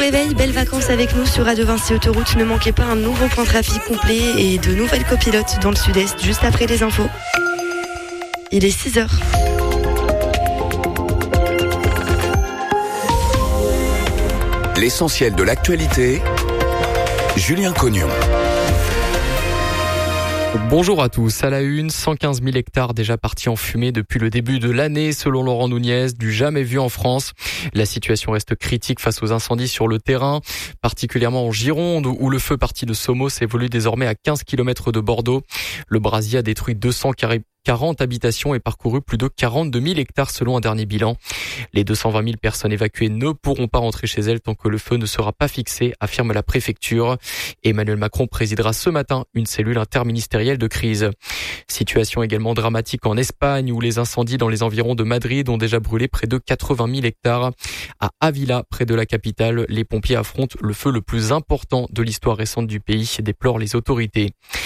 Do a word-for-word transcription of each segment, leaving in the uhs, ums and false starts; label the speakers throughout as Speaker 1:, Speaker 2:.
Speaker 1: réveil, belles vacances avec nous sur Radio Vinci Autoroute. Ne manquez pas un nouveau point trafic complet et de nouvelles copilotes dans le sud-est juste après les infos. Il est six heures.
Speaker 2: L'essentiel de l'actualité, Julien Cognon.
Speaker 3: Bonjour à tous. À la une, cent quinze mille hectares déjà partis en fumée depuis le début de l'année, selon Laurent Nunez, du jamais vu en France. La situation reste critique face aux incendies sur le terrain, particulièrement en Gironde, où le feu parti de Somos évolue désormais à quinze kilomètres de Bordeaux. Le brasier a détruit deux cent quarante habitations et parcouru plus de quarante-deux mille hectares selon un dernier bilan. Les deux cent vingt mille personnes évacuées ne pourront pas rentrer chez elles tant que le feu ne sera pas fixé, affirme la préfecture. Emmanuel Macron présidera ce matin une cellule interministérielle de crise. Situation également dramatique en Espagne où les incendies dans les environs de Madrid ont déjà brûlé près de quatre-vingt mille hectares. À Ávila, près de la capitale, les pompiers affrontent le feu le plus important de l'histoire récente du pays, déplorent les autorités.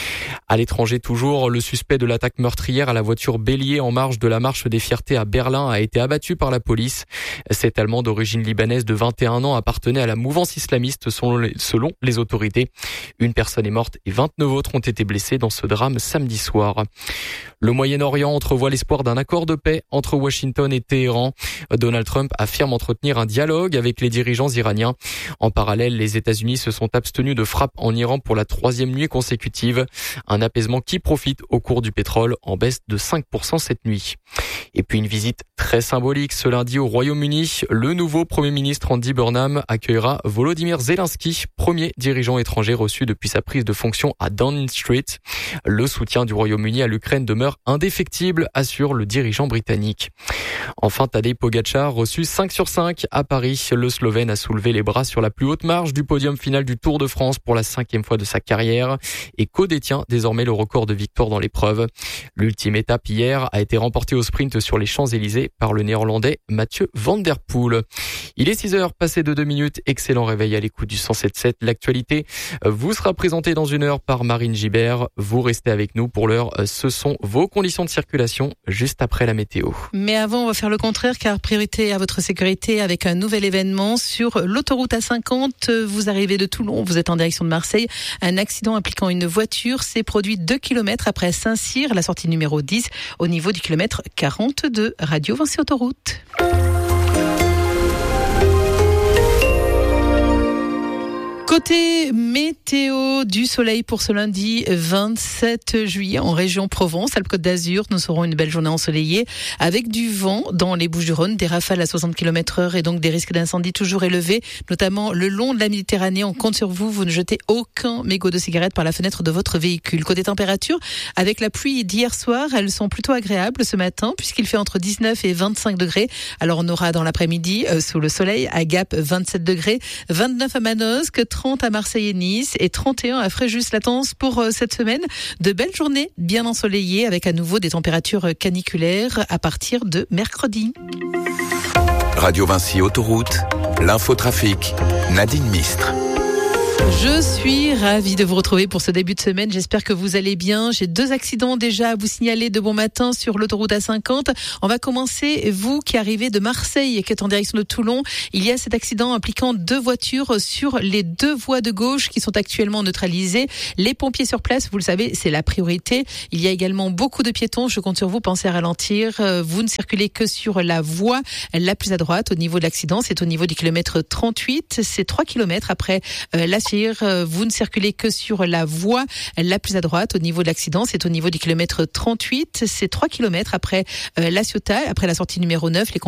Speaker 3: À l'étranger toujours, le suspect de l'attaque meurtrière à la voiture bélier en marge de la marche des fiertés à Berlin a été abattu par la police. Cet Allemand d'origine libanaise de vingt et un ans appartenait à la mouvance islamiste selon les, selon les autorités. Une personne est morte et vingt-neuf autres ont été blessés dans ce drame samedi soir. Le Moyen-Orient entrevoit l'espoir d'un accord de paix entre Washington et Téhéran. Donald Trump affirme entretenir un dialogue avec les dirigeants iraniens. En parallèle, les États-Unis se sont abstenus de frappes en Iran pour la troisième nuit consécutive. Un apaisement qui profite au cours du pétrole en baisse de cinq pour cent cette nuit. Et puis une visite très symbolique ce lundi au Royaume-Uni. Le nouveau Premier ministre Andy Burnham accueillera Volodymyr Zelensky, premier dirigeant étranger reçu depuis sa prise de fonction à Downing Street. Le soutien du Royaume-Uni à l'Ukraine demeure indéfectible, assure le dirigeant britannique. Enfin, Tadej Pogačar reçu cinq sur cinq à Paris. Le Slovène a soulevé les bras sur la plus haute marge du podium final du Tour de France pour la cinquième fois de sa carrière et co-détient désormais le record de victoire dans l'épreuve. L'ultime étape hier a été remportée au sprint sur les Champs-Élysées par le Néerlandais Mathieu Van Der Poel. Il est six heures passées de deux minutes. Excellent réveil à l'écoute du cent sept sept. L'actualité vous sera présentée dans une heure par Marine Gibert. Vous restez avec nous pour l'heure. Ce sont vos conditions de circulation juste après la météo.
Speaker 4: Mais avant, on va faire le contraire car priorité à votre sécurité avec un nouvel événement sur l'autoroute A cinquante. Vous arrivez de Toulon, vous êtes en direction de Marseille. Un accident impliquant une voiture s'est produit deux kilomètres après Saint-Cyr, la sortie numéro dix, au niveau du kilomètre quarante-deux. Radio Vinci Autoroute. Côté météo, du soleil pour ce lundi vingt-sept juillet en région Provence, Alpes-Côte d'Azur. Nous aurons une belle journée ensoleillée avec du vent dans les Bouches-du-Rhône, des rafales à soixante kilomètres heure et donc des risques d'incendie toujours élevés, notamment le long de la Méditerranée. On compte sur vous, vous ne jetez aucun mégot de cigarette par la fenêtre de votre véhicule. Côté température, avec la pluie d'hier soir, elles sont plutôt agréables ce matin puisqu'il fait entre dix-neuf et vingt-cinq degrés. Alors on aura dans l'après-midi, euh, sous le soleil, à Gap vingt-sept degrés, vingt-neuf à Manosque, trente à Marseille et Nice et trente et un à Fréjus-Latence pour cette semaine. De belles journées bien ensoleillées avec à nouveau des températures caniculaires à partir de mercredi.
Speaker 2: Radio Vinci Autoroute, l'infotrafic, Nadine Mistre.
Speaker 4: Je suis ravie de vous retrouver pour ce début de semaine. J'espère que vous allez bien. J'ai deux accidents déjà à vous signaler de bon matin sur l'autoroute A cinquante. On va commencer, vous qui arrivez de Marseille et qui êtes en direction de Toulon. Il y a cet accident impliquant deux voitures sur les deux voies de gauche qui sont actuellement neutralisées. Les pompiers sur place, vous le savez, c'est la priorité. Il y a également beaucoup de piétons. Je compte sur vous, pensez à ralentir. Vous ne circulez que sur la voie la plus à droite au niveau de l'accident. C'est au niveau du kilomètre trente-huit. C'est trois kilomètres après euh, la Vous ne circulez que sur la voie la plus à droite au niveau de l'accident. C'est au niveau du kilomètre trente-huit. C'est trois kilomètres après euh, La Ciotat, après la sortie numéro neuf. Les